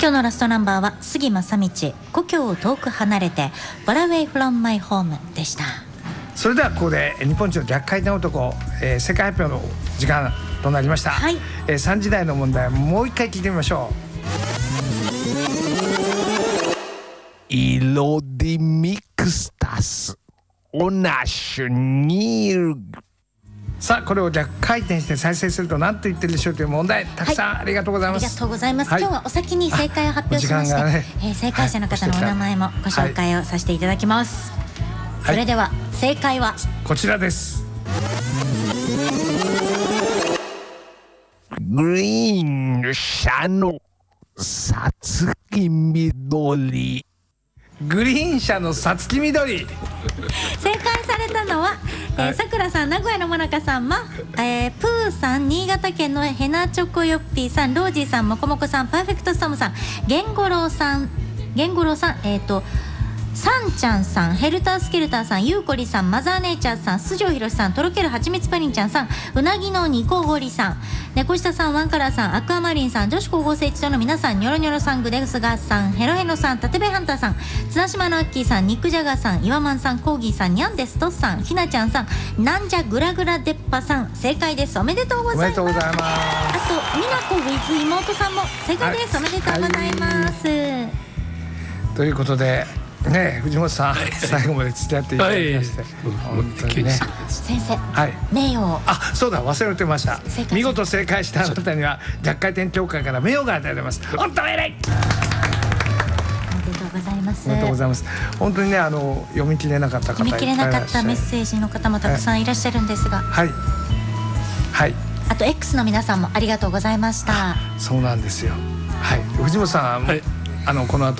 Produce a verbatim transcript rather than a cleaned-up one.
今日のラストナンバーは杉正道、故郷を遠く離れて Far Away from My Home でした。 それではここで日本一の逆回転男、えー、世界発表の時間となりました、 はい。 えー、さんじ台の問題もう一回聞いてみましょう。 色でミクスタスオナシュニール。 さあこれを逆回転して再生すると何と言ってるでしょうという問題、たくさん、はい、ありがとうございます。 ありがとうございます、 はい、 今日はお先に正解を発表しまして、ねえー、正解者の方のお名前もご紹介をさせていただきます、はい、それでは正解はこちらです。 グリーン車のさつき緑。 グリーン車のさつき緑。 正解されたのはえー、さくらさん、名古屋のもなかさん、ま、えー、プーさん、新潟県のヘナチョコヨッピーさん、ロージーさん、もこもこさん、パーフェクトストームさん、ゲンゴロウさん、ゲンゴロウさん、えっとサンちゃんさん、ヘルタースケルターさん、ゆうこりさん、マザーネイチャーさん、スジョウヒロシさん、とろけるはちみつプリンちゃんさん、うなぎのニコゴリさん、猫下さん、ワンカラーさん、アクアマリンさん、女子高校生一同の皆さん、ニョロニョロさん、グデグスガーさん、ヘロヘロさん、タテベハンターさん、綱島のアッキーさん、ニックジャガーさん、イワマンさん、コーギーさん、ニャンデストッさん、ひなちゃんさん、なんじゃグラグラデッパさん、正解です。おめでとうございます。 おめでとうございます。 あとみなこウィズ妹さんも正解です、はい、おめでとうございます、はい、 ということでね、藤本さん、はい、最後まで付き合っていただきまして、はい、本当にね、 先生、 はい、 名誉を、 あ、そうだ、忘れてました。見事正解したあなたには逆回転協会から名誉が与えられます。本当偉い。 おめでとうございます。 おめでとうございます。本当にね、あの読み切れなかった方、 読み切れなかったメッセージの方もたくさんいらっしゃるんですが、 はいはい、 あと X の皆さんもありがとうございました。 そうなんですよ。はい、藤本さん、はい、あのこの後